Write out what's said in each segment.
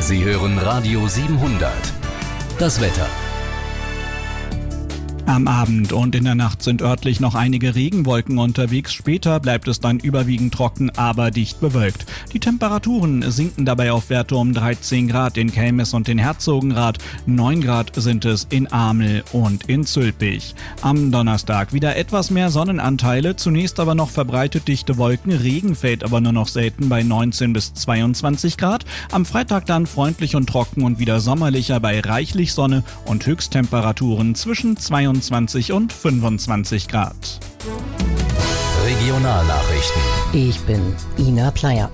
Sie hören Radio 700. Das Wetter. Am Abend und in der Nacht sind örtlich noch einige Regenwolken unterwegs. Später bleibt es dann überwiegend trocken, aber dicht bewölkt. Die Temperaturen sinken dabei auf Werte um 13 Grad in Kelmis und in Herzogenrath. 9 Grad sind es in Amel und in Zülpich. Am Donnerstag wieder etwas mehr Sonnenanteile, zunächst aber noch verbreitet dichte Wolken. Regen fällt aber nur noch selten bei 19 bis 22 Grad. Am Freitag dann freundlich und trocken und wieder sommerlicher bei reichlich Sonne und Höchsttemperaturen zwischen 22 und 25 Grad. Regionalnachrichten. Ich bin Ina Pleyer.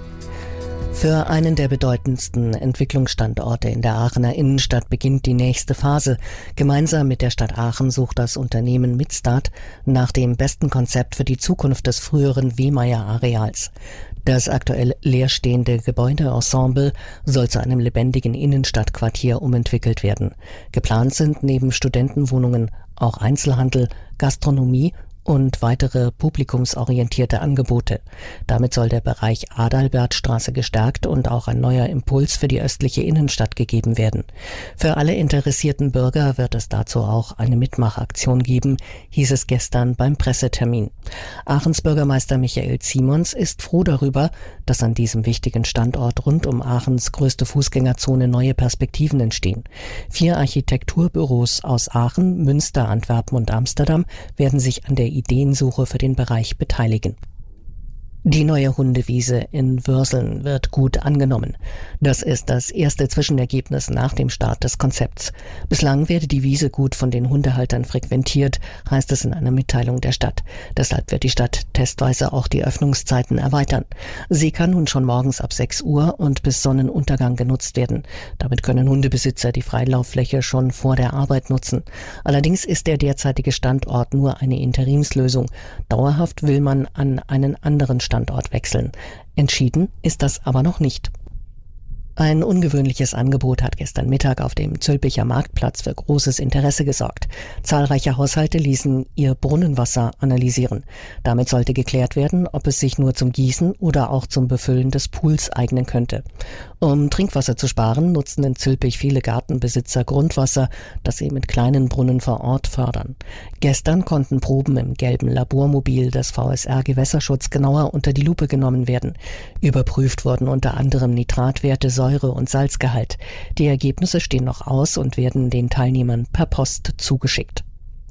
Für einen der bedeutendsten Entwicklungsstandorte in der Aachener Innenstadt beginnt die nächste Phase. Gemeinsam mit der Stadt Aachen sucht das Unternehmen Midstart nach dem besten Konzept für die Zukunft des früheren Wehmeyer-Areals. Das aktuell leerstehende Gebäudeensemble soll zu einem lebendigen Innenstadtquartier umentwickelt werden. Geplant sind neben Studentenwohnungen auch Einzelhandel, Gastronomie und weitere publikumsorientierte Angebote. Damit soll der Bereich Adalbertstraße gestärkt und auch ein neuer Impuls für die östliche Innenstadt gegeben werden. Für alle interessierten Bürger wird es dazu auch eine Mitmachaktion geben, hieß es gestern beim Pressetermin. Aachens Bürgermeister Michael Simons ist froh darüber, dass an diesem wichtigen Standort rund um Aachens größte Fußgängerzone neue Perspektiven entstehen. 4 Architekturbüros aus Aachen, Münster, Antwerpen und Amsterdam werden sich an der Ideensuche für den Bereich beteiligen. Die neue Hundewiese in Würseln wird gut angenommen. Das ist das erste Zwischenergebnis nach dem Start des Konzepts. Bislang werde die Wiese gut von den Hundehaltern frequentiert, heißt es in einer Mitteilung der Stadt. Deshalb wird die Stadt testweise auch die Öffnungszeiten erweitern. Sie kann nun schon morgens ab 6 Uhr und bis Sonnenuntergang genutzt werden. Damit können Hundebesitzer die Freilauffläche schon vor der Arbeit nutzen. Allerdings ist der derzeitige Standort nur eine Interimslösung. Dauerhaft will man an einen anderen Standort wechseln. Entschieden ist das aber noch nicht. Ein ungewöhnliches Angebot hat gestern Mittag auf dem Zülpicher Marktplatz für großes Interesse gesorgt. Zahlreiche Haushalte ließen ihr Brunnenwasser analysieren. Damit sollte geklärt werden, ob es sich nur zum Gießen oder auch zum Befüllen des Pools eignen könnte. Um Trinkwasser zu sparen, nutzen in Zülpich viele Gartenbesitzer Grundwasser, das sie mit kleinen Brunnen vor Ort fördern. Gestern konnten Proben im gelben Labormobil des VSR Gewässerschutz genauer unter die Lupe genommen werden. Überprüft wurden unter anderem Nitratwerte, Säure und Salzgehalt. Die Ergebnisse stehen noch aus und werden den Teilnehmern per Post zugeschickt.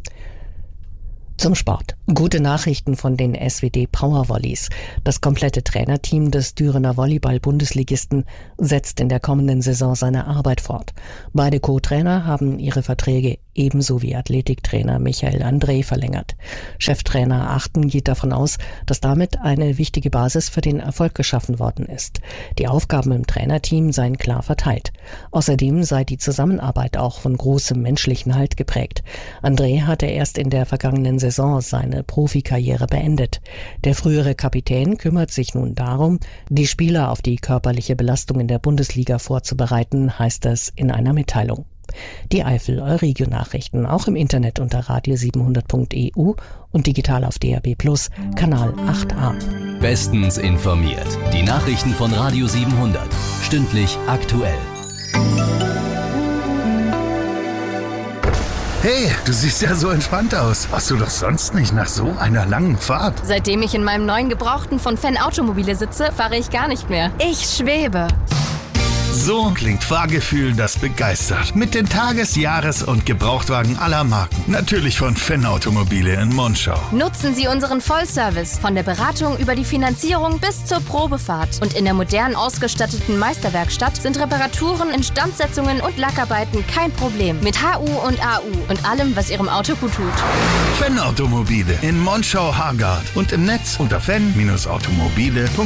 Zum Sport. Gute Nachrichten von den SWD Powervolleys. Das komplette Trainerteam des Dürener Volleyball-Bundesligisten setzt in der kommenden Saison seine Arbeit fort. Beide Co-Trainer haben ihre Verträge ebenso wie Athletiktrainer Michael André verlängert. Cheftrainer Achten geht davon aus, dass damit eine wichtige Basis für den Erfolg geschaffen worden ist. Die Aufgaben im Trainerteam seien klar verteilt. Außerdem sei die Zusammenarbeit auch von großem menschlichen Halt geprägt. André hatte erst in der vergangenen Saison seine Profikarriere beendet. Der frühere Kapitän kümmert sich nun darum, die Spieler auf die körperliche Belastung in der Bundesliga vorzubereiten, heißt es in einer Mitteilung. Die Eifel Euregio-Nachrichten auch im Internet unter radio700.eu und digital auf DAB+, Kanal 8a. Bestens informiert. Die Nachrichten von Radio 700. Stündlich aktuell. Hey, du siehst ja so entspannt aus. Warst du doch sonst nicht nach so einer langen Fahrt? Seitdem ich in meinem neuen Gebrauchten von Fenn Automobile sitze, fahre ich gar nicht mehr. Ich schwebe. So klingt Fahrgefühl, das begeistert. Mit den Tages-, Jahres- und Gebrauchtwagen aller Marken. Natürlich von Fenn Automobile in Monschau. Nutzen Sie unseren Vollservice von der Beratung über die Finanzierung bis zur Probefahrt. Und in der modern ausgestatteten Meisterwerkstatt sind Reparaturen, Instandsetzungen und Lackarbeiten kein Problem. Mit HU und AU und allem, was Ihrem Auto gut tut. Fenn Automobile in Monschau-Hargard und im Netz unter fenn-automobile.de.